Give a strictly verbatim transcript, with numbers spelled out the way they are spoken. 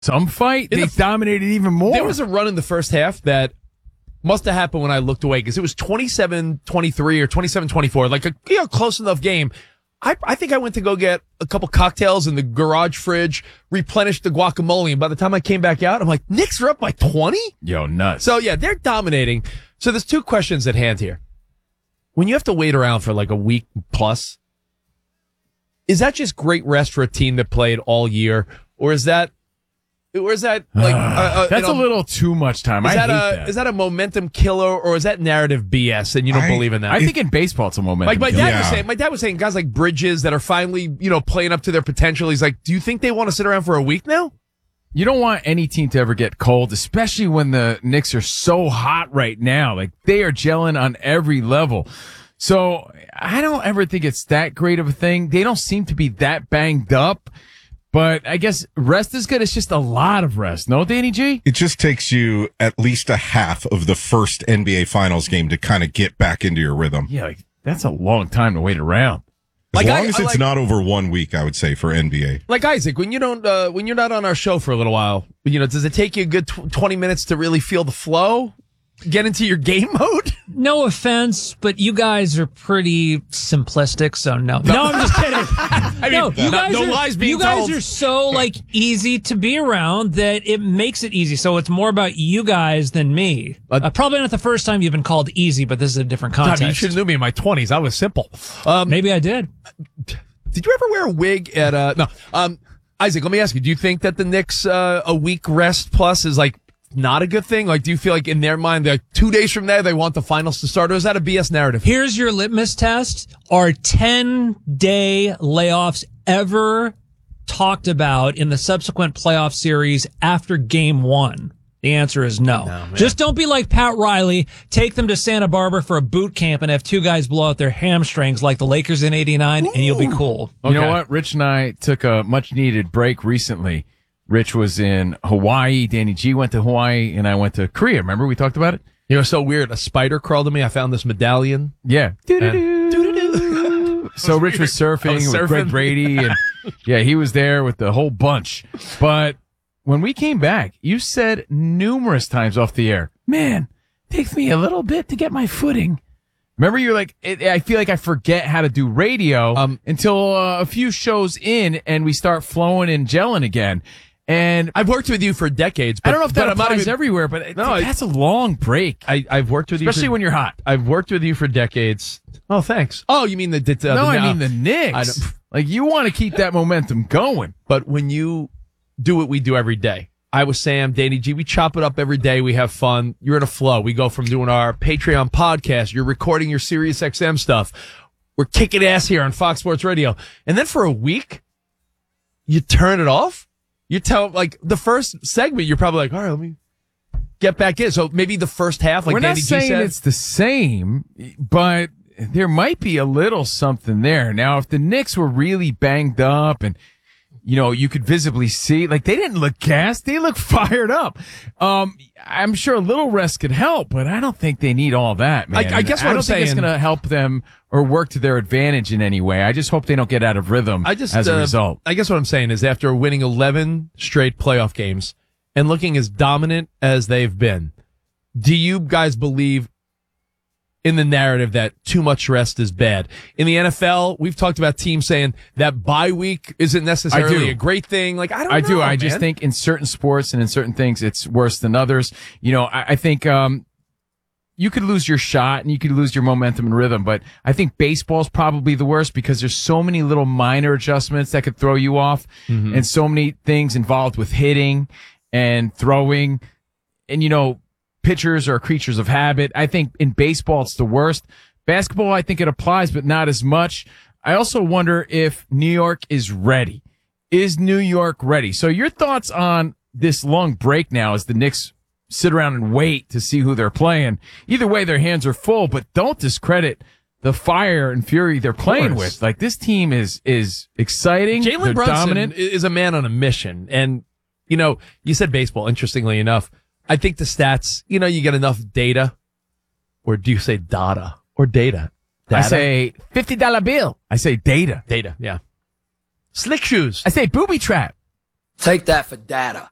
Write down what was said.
some fight. In they the, dominated even more. There was a run in the first half that must have happened when I looked away because it was twenty-seven twenty-three or twenty-seven twenty-four, like a you know, close enough game. I, I think I went to go get a couple cocktails in the garage fridge, replenished the guacamole, and by the time I came back out, I'm like, Knicks are up by twenty? Yo, nuts. So, yeah, they're dominating. So there's two questions at hand here. When you have to wait around for like a week plus, is that just great rest for a team that played all year, or is that Or is that like uh, uh, that's you know, a little too much time? Is I that hate a that. is that a momentum killer or is that narrative B S and you don't I, believe in that? I think in baseball it's a momentum. Like my killer. dad Yeah. was saying, my dad was saying guys like Bridges that are finally you know playing up to their potential. He's like, do you think they want to sit around for a week now? You don't want any team to ever get cold, especially when the Knicks are so hot right now. Like they are gelling on every level. So I don't ever think it's that great of a thing. They don't seem to be that banged up. But I guess rest is good. It's just a lot of rest. No, Danny G? It just takes you at least a half of the first N B A Finals game to kind of get back into your rhythm. Yeah, like, that's a long time to wait around. As Like long I- as I it's like- not over one week, I would say, for N B A. Like Isaac, when you don't uh, when you're not on our show for a little while, you know, does it take you a good tw- twenty minutes to really feel the flow? Get into your game mode? No offense, but you guys are pretty simplistic, so no. No, I'm just kidding. I mean, no, you no- guys, no are, lies being you guys told. are so like easy to be around that it makes it easy. So it's more about you guys than me. Uh, Uh, probably not the first time you've been called easy, but this is a different God, context. you should have knew me in my twenties. I was simple. Um, Maybe I did. Did you ever wear a wig at uh no? Um, Isaac, let me ask you: do you think that the Knicks uh, a week rest plus is like not a good thing? Like, do you feel like in their mind, like two days from now they want the finals to start, or is that a B S narrative? Here's your litmus test. Are ten-day layoffs ever talked about in the subsequent playoff series after game one? The answer is no. No, Just don't be like Pat Riley. Take them to Santa Barbara for a boot camp and have two guys blow out their hamstrings like the Lakers in eighty-nine, and you'll be cool. You know Okay. what? Rich and I took a much needed break recently. Rich was in Hawaii. Danny G went to Hawaii, and I went to Korea. Remember we talked about it? You know, so weird. A spider crawled to me. I found this medallion. Yeah. Doo-doo-doo. So Rich was surfing I was with surfing. Greg Brady, and yeah, he was there with the whole bunch. But when we came back, you said numerous times off the air, man, takes me a little bit to get my footing. Remember, you're like, it, I feel like I forget how to do radio Um, until uh, a few shows in and we start flowing and gelling again. And I've worked with you for decades. But, I don't know if that but I'm not applies even- everywhere, but it, No, I- that's a long break, I, I've worked with you, especially for, when you're hot. I've worked with you for decades. Oh, thanks. Oh, you mean the? the, the no, I the- mean the I Knicks. don't- Like, you want to keep that momentum going. But when you do what we do every day, I was Sam, Danny G, we chop it up every day. We have fun. You're in a flow. We go from doing our Patreon podcast. You're recording your Sirius X M stuff. We're kicking ass here on Fox Sports Radio. And then for a week, you turn it off. You tell, like, the first segment, you're probably like, all right, let me get back in. So maybe the first half, like We're Danny not G saying said. it's the same, but there might be a little something there. Now, if the Knicks were really banged up and, you know, you could visibly see, like, they didn't look gassed. They look fired up. Um, I'm sure a little rest could help, but I don't think they need all that, man. I- I guess what I don't I'm think it's saying- going to help them or work to their advantage in any way. I just hope they don't get out of rhythm I just, as a uh, result. I guess what I'm saying is after winning eleven straight playoff games and looking as dominant as they've been, do you guys believe in the narrative that too much rest is bad? In the N F L, we've talked about teams saying that bye week isn't necessarily do. a great thing. Like, I don't I know, do. I man. just think in certain sports and in certain things, it's worse than others. You know, I, I think, um, you could lose your shot and you could lose your momentum and rhythm, but I think baseball's probably the worst because there's so many little minor adjustments that could throw you off Mm-hmm. and so many things involved with hitting and throwing. And, you know, pitchers are creatures of habit. I think in baseball, it's the worst. Basketball, I think it applies, but not as much. I also wonder if New York is ready. Is New York ready? So your thoughts on this long break now as the Knicks sit around and wait to see who they're playing. Either way, their hands are full, but don't discredit the fire and fury they're playing course. with. Like, this team is, is exciting. Jalen They're Brunson dominant. is a man on a mission. And, you know, you said baseball, interestingly enough. I think the stats, you know, you get enough data. Or do you say data? Or data? I Data? say fifty dollar bill. I say data. Data, yeah. Slick shoes. I say booby trap. Take that for data.